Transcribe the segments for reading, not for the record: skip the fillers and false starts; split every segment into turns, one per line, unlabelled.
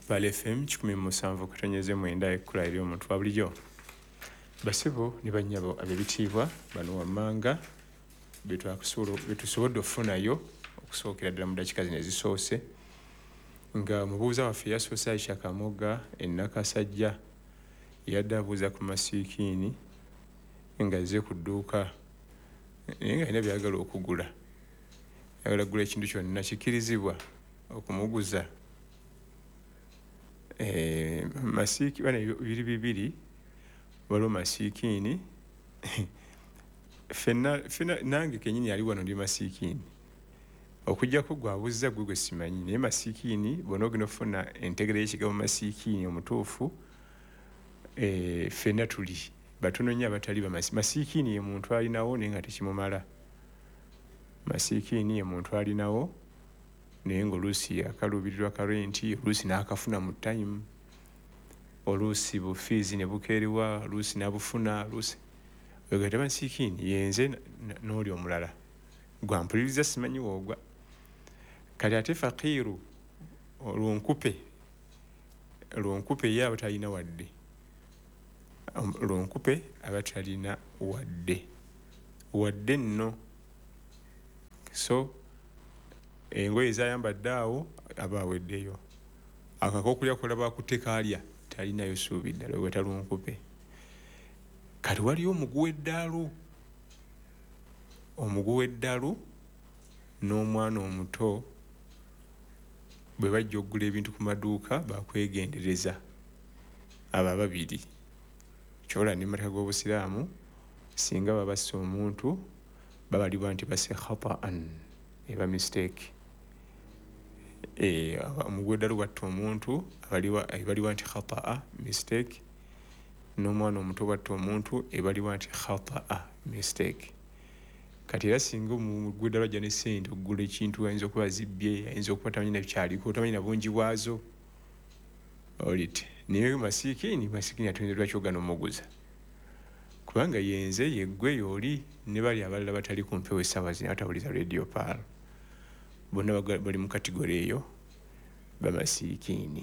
Bale FM 107.9 ekkula eri omuntu wa bulijjo. Basibo ne bannyabo ab'ebitiibwa bano wammanga betusobodde okufunayo okusookera ddala mu dakika zino ezisoose nga omubuuza waffe yasoose Aisha Kamoga Nakasajja yadde abuuza ku masiikiini nga azze ku dduuka naye nga alina byagala okugula, ayagala kugula ekintu kyonna kikkirizibwa okumuguza. Masiiki bana bibiri waliwo masiikiini fenna nange kenyini ali wano ndi masiikiini okujjako gwabuzza gwe simanyi, naye masiikiini bona ogenda okufuna entegera y'ekigabo masiikiini omutuufu. Fenna tuli batono nnyo abatali masiikiini ye muntu alinawo naye nga tekimumala. Masiikiini ye muntu alinawo naye ng'oluusi akaluubirirwa karenti, oluusi n'akafuna mu time, oluusi bufiizi ne bukeeribwa, oluusi n'abufuna, oluusi wegate masiikiini yenze n'oli omulala gwampuliriza simanyi woogwa. Kati ate fakiiru olwonkupe ye aba talina wadde, olwonkupe aba talina wadde nno. So engoye ezayambadde awo aba aweddeyo, akakokulya kulaba akutte kaalya talinayo ssuubi ddala weta lwonkupe. Kati waliyo omugu w'eddalu n'omwana omuto bwe bajja okugula ebintu ku maduuka bakwegendereza abo ababiri. Kyola ne mateeka g'Obusiraamu singa baba basse omuntu babalibwa nti basse khata'an, eba mistake. Omugu w'eddalu bwatta omuntu ebalibwa nti khata'a, mistake, n'omwana omuto bwatta omuntu ebalibwa nti khata'a, mistake. Kati era singa omugu w'eddalu ajja ne ssente okugula ekintu, ayinza okuba zibbye, ayinza okuba tamanyi na bikyaliko, tamanyi na bungi bwazo, olite. Naye masiikiini atuyinza lwaki ogana omuguza, kubanga yenze yeggwe y'oli ne bali abalala batali kumpewo essaawa zino abatawuliza Radio Paal, bonna bali mu kategori eyo bamasiikiini.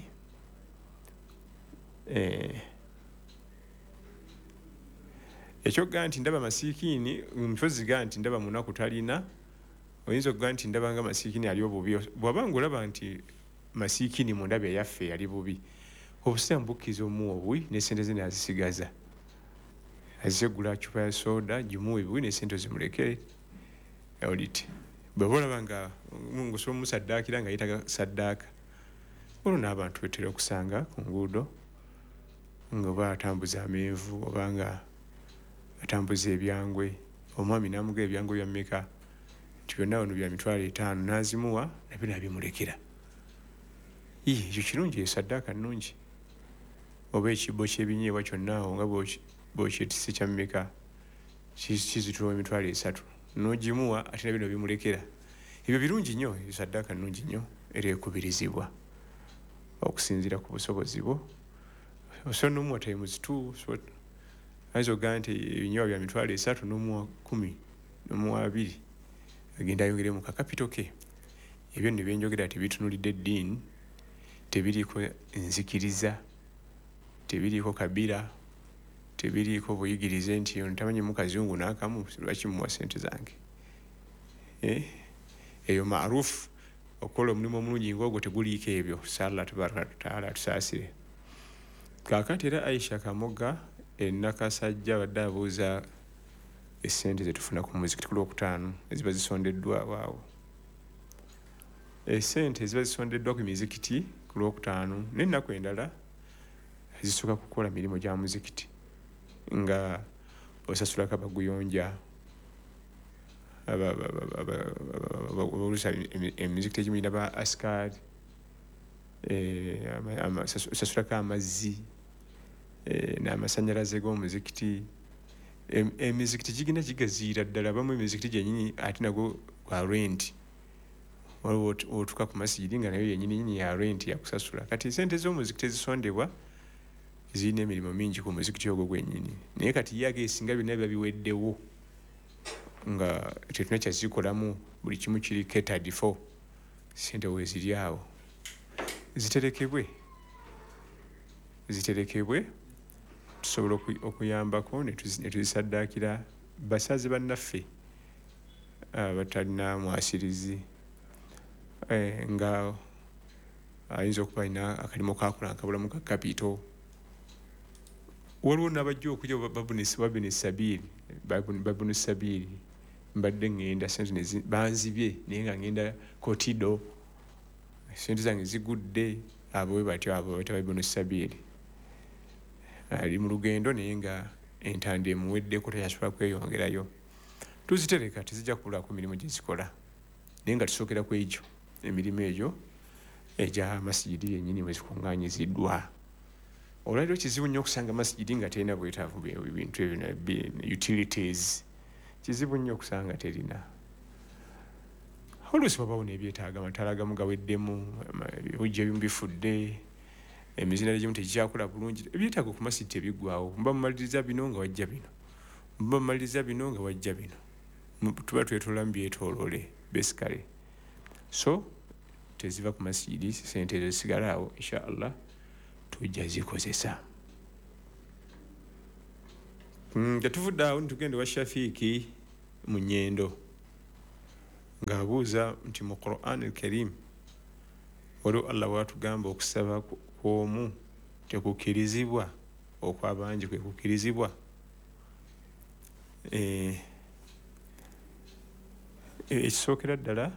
Ekyokugaa nti ndaba masiikiini mpozzi gaa nti ndaba munaku talina, oyinza okugaa nti ndaba nga masiikiini ali obubi. Bw'aba ng'olaba nti masiikiini mu ndabya yaffe yali bubi, obusiraamu bukkiriza omuwa obubi n'essente ze n'azisigaza, azze gula cupa ya sooda gimuwe bubi n'essente zimulekere, olite. Bw'aba olaba nga osobola omusaddaakira nga yeetaga saddaaka, olwo n'abantu betera okusanga ku nguudo ng'oba atambuza amenvu oba nga atambuza ebyangwe, omwami n'amuga ebyangwe bya mmeka nti byonna wano bya 5,000 n'azimuwa nabyo n'abimulekera. Ekyo kirungi, saddaaka nnungi. Oba ekibbo ky'ebinyeebwa kyonna awo nga bw'okyetisse kya mmeka kizitula 3,000 n'ogimuwa ate nabyo n'obimulekera. Ebyo birungi nnyo, saddaaka nnungi nnyo era ekubirizibwa okusinziira ku busobozi bwo. Osobola n'omuwa times 2, ayinza okugaa nti ebinyeebwa bya 3,000 n'omuwa 10 n'omuwa 2 agenda ayongere mu kakapito ke. Ebyo ne byenjogera tebitunulidde ddiini, tebiriiko nzikiriza, tebiriiko kabira, tebiriiko buyigirize nti ono tamanyi mu kazungu n'akamu lwaki muwa ssente zange. Eyo maarufu okukola omulimu omulungi ng'ogwo teguliiko ebyo. Salla tabaraka taala tusaasire. Kaakati era Aisha Kamoga Nakasajja badde abuuza essente ze tufuna ku muzikiti ku Lwokutaano eziba zisondeddwa waawo. Essente eziba zisondeddwa ku mizikiti ku Lwokutaano n'ennaku endala zisooka kukola mirimu gya muzikiti nga osasulako abaguyonja, oluusi emizikiti egimu gina ba askaari, osasulako amazzi n'amasannyalaze g'omuzikiti. Emizikiti gigenda gigaziira ddala, abamu emizikiti gyennyini ate nagwo gwa renti. Waliwo otuuka ku masigiri nga nayo yennyini ya renti yakusasula. Kati ssente z'omuzikiti ezisondebwa zirina emirimu mingi ku muzikiti ogwo gwennyini, naye kati ye ageesinga byonna biba biweddewo nga tetuna kyazikolamu, buli kimu kiri catered for, ssente weeziri awo ziterekebwe ziterekebwe tusobola okuyambako ne tuzisaddaakira basaze bannaffe batalina mwasirizi nga ayinza okuba alina akalimu kakulankabulamu ka kapito. Waliwo n'abajja okujja babuni sabiiri mbadde ngenda sente banzibye naye nga ngenda kotido sente zange zigudde abo bwe batyo abo babuni sabiiri ali mu lugendo naye nga entanda emuweddeko teyasobola kweyongerayo. Tuzitereka tezijja kubula ku mirimu gye zikola naye nga tusookera ku egyo emirimu egyo egya masigidi yennyini bwe zikuŋŋaanyiziddwa. Olwaliro kizibu nnyo okusanga masigidi nga terina bwetaavu bintu utilities, kizibu nnyo okusanga terina. Oluusi wabawo n'ebyetaaga amataala agamu gaweddemu, ebijja ebimu bifudde, emizindalo egimu tegikyakola bulungi. Ebyetaaga ku masigidi tebiggwaawo, mba mumaliriza bino nga wajja bino, mba mumaliriza bino nga wajja bino. Tuba twetoola mu byetoolole basically. So teziva ku masigidi, sente ezo zisigala awo inshallah tujja zikozesa. Tetuvudde awo nitugende wa Shafiiki mu nnyendo ng'abuuza nti mu Quran al-Karim waliwo Allah watugamba okusaba kw'omu tekukkirizibwa, okw'abangi kwe kukkirizibwa. Ekisookera ddala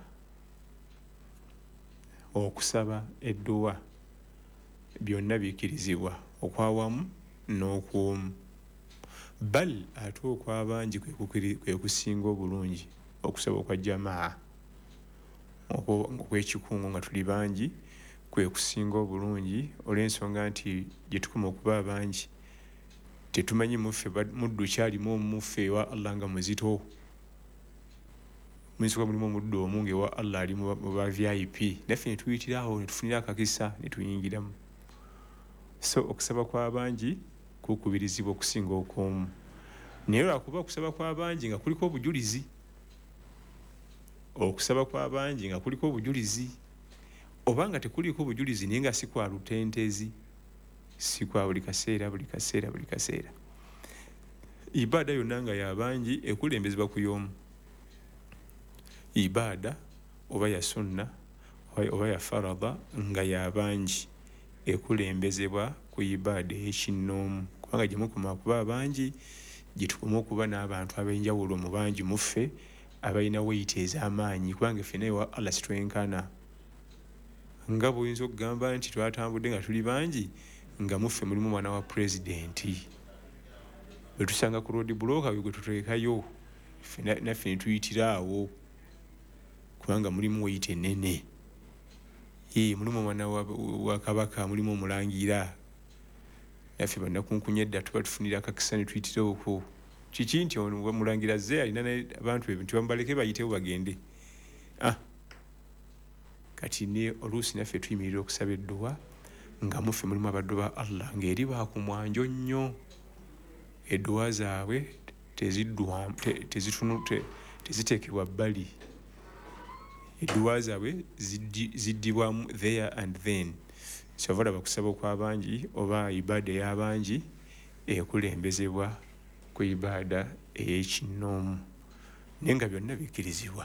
okusaba edduwa byonna bikkirizibwa, okwawamu n'okw'omu. Bal ate okw'abangi kwe kusinga obulungi, okusaba okwa jamaa okw'ekikungo nga tuli bangi kwe kusinga obulungi, olw'ensonga nti gye tukoma okuba abangi tetumanyi muffe muddu kyalimu omuffe ewa Allah nga muzito. Muyinza mulimu omuddu omu ng'ewa Allah ali mu ba VIP, naffe ne tuyitira awo ne tufunira akakisa ne tuyingiramu. So okusaba kw'abangi kukubirizibwa okusinga okw'omu, naye lwakuba okusaba kw'abangi nga kuliko obujulizi, okusaba kw'abangi nga kuliko obujulizi, oba nga tekuliko obujulizi naye nga si kwa lutentezi, si kwa buli kaseera. Ibaada yonna nga y'abangi ekulembezebwa ku y'omu. Ibaada oba ya sunna oba ya farada nga y'abangi ekulembezebwa ku ibaada ey'ekinnoomu, kubanga gye mukoma kuba abangi gye tukoma okuba n'abantu ab'enjawulo mu bangi muffe abalina weyita ez'amaanyi, kubanga ffenna ewa Allah sitwenkana. Nga bw'oyinza okugamba nti twatambudde nga tuli bangi nga muffe mulimu mwana wa pulezidenti, bwe tusanga ku road block awo gwe tuteekayo naffe ne tuyitira awo, kubanga mulimu weyita ennene. Mulimu omwana wa kabaka, mulimu omulangira, naffe bannakunkunya edda tuba tufunira akakisa ne tuyitira okwo. Kiki nti omulangira ze alina abantu be nti bamubaleke bayitewo bagende. Kati ne oluusi naffe tuyimirira okusaba edduwa nga muffe mulimu abaddu ba Allah ng'eri baakumwanjo nnyo, edduwa zaabwe teziteekebwa bbali, edduwa zaabwe ziddibwamu there and then. Kyova olaba kusaba okw'abangi oba ibaada ey'abangi ekulembezebwa ku ibaada ey'ekinnoomu, naye nga byonna bikkirizibwa.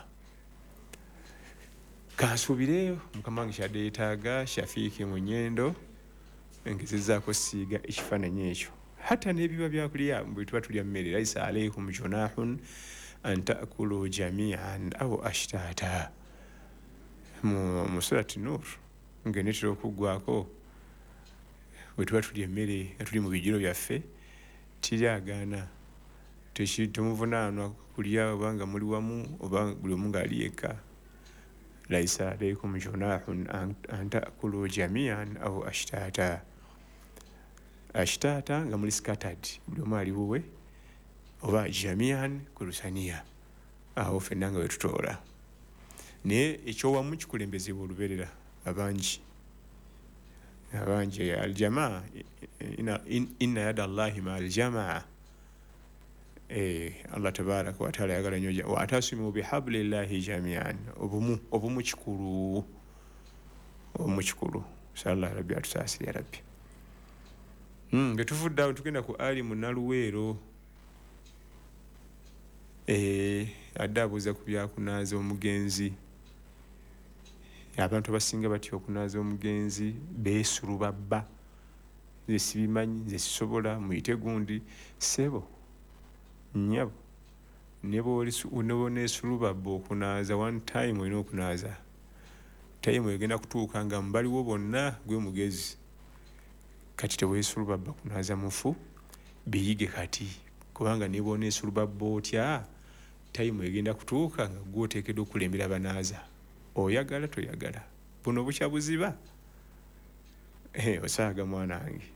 Kansuubire mukama wange kyadde yeetaaga Shafiiki mu nnyendo ngezezzaako siiga ekifaananyi ekyo. Hatta n'ebiba byakulya bwe tuba tulya mmere, laisa alaykum junahun an taakulu jamian aw ashtata. Mu surati Nur ng'enetera okuggwako bwe tuba tulya emmere nga tuli mu bijiro byaffe, tiryagaana, temuvunaanwa kulya oba nga muli wamu oba buli omu ng'ali yekka. Laisa alaykum junahun an taakulu jamian aw ashtata. Ashtata nga muli scattered, buli omu ali wuwe, oba jamian ku lusaniya, awo ffenna nga wetutoola. Naye ekyowamu kikulembezebwa olubeerera abangi aljamaa, inna yada Allahi ma aljamaa. Allah tabaraka wa taala ayagala nnyo wa atasimu bihablillahi jamian, obumu kikulu. Inshallah rabbi atusaasire ya rabbi. Betuvudde awo tugenda ku Ali Munaluweero. Adde abuuza ku byakunaaza omugenzi. Abantu abasinga batya okunaaza omugenzi beesulubabba. Nze sibimanyi, nze sisobola, muyite gundi. Ssebo, nnyabo, ne bw'oneesulubabba okunaaza one time olina okunaaza. Time egenda kutuuka nga mbaliwo bonna gwe mugezi. Kati teweesulubabba kunaaza mufu, biyige kati. Kubanga ne bw'oneesulubabba otya, time egenda kutuuka nga gwe oteekeddwa okulembera banaaza. Oyagala toyagala. Buno bukya buziba. Osaaga mwana wange.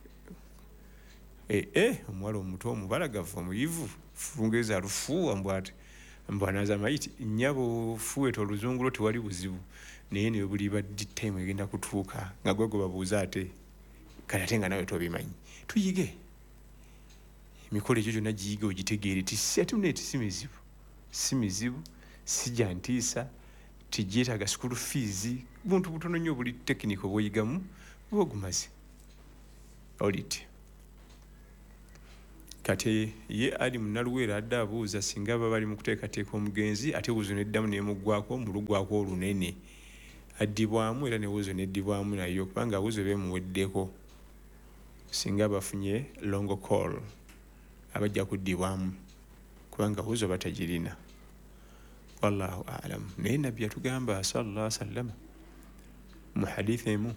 Omuwala omuto omubalagavu omuyivu Lungereza alufuuwa mbwanaaza mayiti nnyabo fuweta oluzungulo tewali buzibu. Naye ne buli baddi time egenda kutuuka nga gwe babuuza ate kale ate nga nawe tobimanyi. Tuyige. Emikolo egyo gyonna giyige ogitegeere ati si mizibu, si gya ntiisa, tigyetaaga school fees, buntu butono nnyo buli tekiniko bw'oyigamu buba ogumaze. Olite. Kati ye Ali Munaluweero adde abuuza singa baba bali mu kuteekateeka omugenzi ate wuzo neddamu neemuggwaako mu lugwako olunene. Addibwamu era ne wuzo neddibwamu nayo kubanga wuzo beemuweddeko. Singa bafunye longo call abajja kuddibwamu kubanga wuzo batagirina. Wallahu a'lam. Naye nabbi yatugamba sallallahu alaihi wasallam mu hadithi emu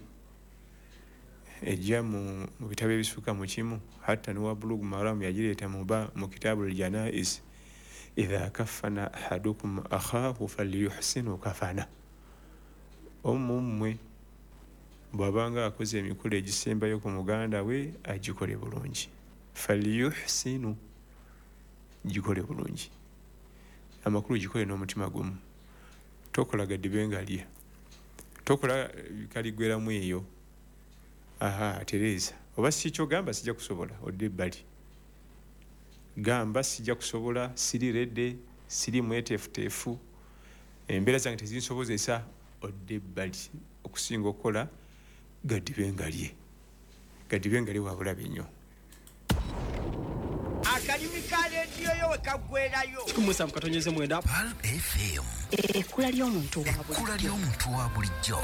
ejja mu bitabo ebisukka mu kimu hatta nuwa Bulugu Maram yagireeta mu kitabu al-Janaiz. Idha kafana ahadukum akhaahu falyuhsinu kafana. Omumwe bw'abanga akoze emikolo egisembayo ku muganda we agikole bulungi. Falyuhsinu, gikole bulungi. Amakulu gikole n'omutima gumu. Tokola gaddibe ngalya. Tokola kaligweramu eyo. Tereza. Oba si kyo gamba sijja kusobola odde ebbali. Gamba sijja kusobola, siri redde, siri mweteefuteefu. Embeera zange tezinsobozesa odde ebbali. Okusinga okukola gaddibe ngalye. Gaddibe ngalye wa bulabe nnyo.
Akalimi ka leediyo yo we kaggwerayo.
107.9
Pal FM.
Ekkula ly'omuntu wa bulijjo.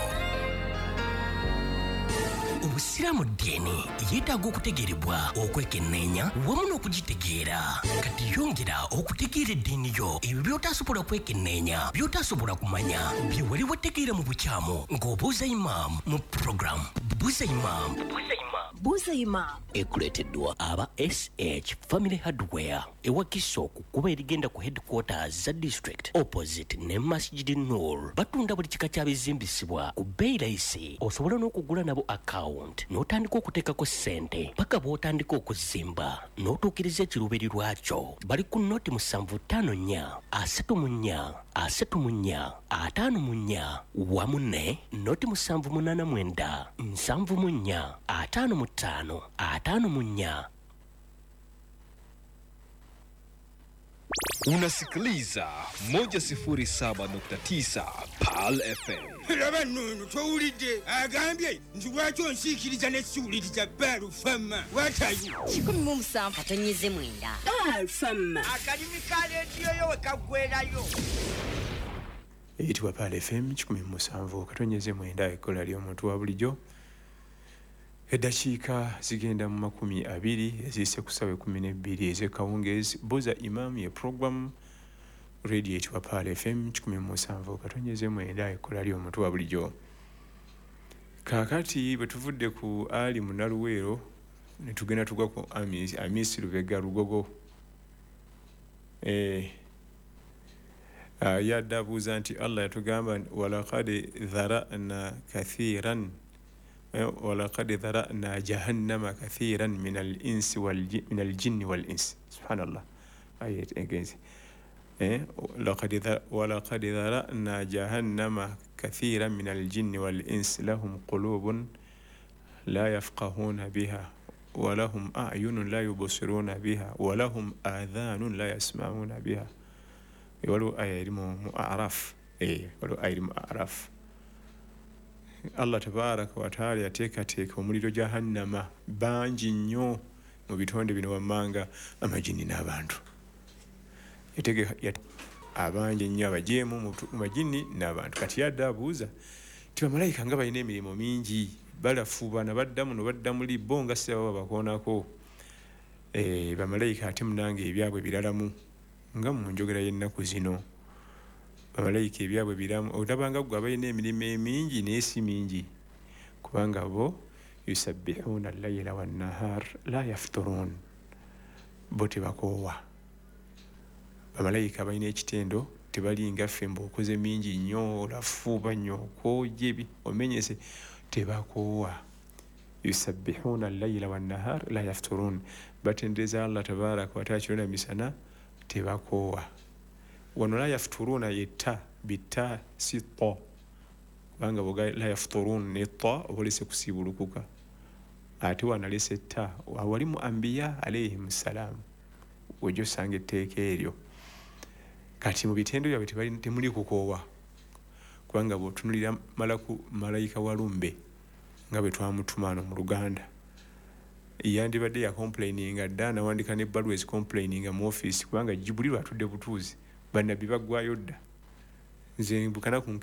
Obusiraamu ddiini yeetaaga okutegeerebwa okwekenneenya wamu n'okugitegeera. Kati yongera okutegeera eddiini yo ebyo by'otasobola kwekenneenya by'otasobola kumanya bye wali wategeera mu bukyamu ng'obuuza imam mu program Buuza Imam ekuleeteddwa aba SH Family Hardware ewa Kisooku kuba erigenda ku headquarters za district opposite ne Masjid Noor. Batunda buli kika kya bizimbisibwa ku bbeeyi layisi. Osobola n'okugula nabo account n'otandika okuteekako ssente paka bw'otandika okuzimba n'otuukiriza ekiruubiri lwakyo. Bali ku noti 754 34 34 54 wamu ne noti 789 74 55 54.
Unasikiliza 107.9 Pal FM.
Laba nno towulidde agambye nti lwaki onsiikiriza n'essiwuliriza Baalu Fama. What are you?
107.9 Baalu Fama.
Akalimi ka leediyo yo we kaggwerayo.
Eyitibwa Pal FM 107.9 ekkola ly'omuntu wa bulijjo. Eddakiika zigenda mu 20 eziyise ku ssaawa 12 ez'ekawungeezi. Buuza Imam ye program radio eyitibwa Pal FM 107.9 ekkola ly'omuntu wa bulijjo. Kaakati bwe tuvudde ku Ali Munaluweero ne tugenda tugwa ku Amisi Lubega Lugogo. Yadde abuuza nti Allah yatugamba walaqad dhara'na kathiran ولقد ذرأنا جهنم كثيرا من الإنس من الجن والإنس. سبحان الله. آية إنجليزي. ولقد ذرأنا جهنم كثيرا من الجن والإنس لهم قلوب لا يفقهون بها ولهم أعين لا يبصرون بها ولهم آذان لا يسمعون بها. ولو آية أعراف. ولو آية أعراف. Allah tabaraka wa taala yateekateeka omuliro jahannama bangi nnyo mu bitonde bino wammanga amajini n'abantu abangi nnyo abajeemu mu majini n'abantu kati yadde abuuza ti bamalayika nga balina emirimu mingi balafuubana badda muno badda muli bo nga sibaba bakoonako bamalayika ate munange ebyabwe biralamu nga mu njogera y'ennaku zino bamalayika ebyabwe biramu olabanga gwe abalina emirimu emingi naye si mingi kubanga bo yusabbihuna allayla wannahar la yafturun bo tebakoowa bamalayika balina ekitendo tebalinga ffe mbaokoze mingi nnyo olafuuba nnyo okooje omenyese tebakoowa yusabbihuna allayla wannahar la yafturun batendereza Allah tabaraka wa taala kirona misana tebakoowa wano la yafturuna yetta bitta si ta kubanga boga la yafturun ne ta obolese kusibulukuka ate wanalese ta wali mu anbiya alayhim salam ojo sange etteeka eryo kati mu bitendo byabwe temuli kukoowa kubanga bw'otunulira malayika walumbe nga bwe twamutumaano mu Luganda yandibadde ya complaininga dda nawandika n'ebbaluwa ezicomplaininga mu office kubanga Jibril atudde butuuzi bannabbi baggwayo dda nze mbukana ku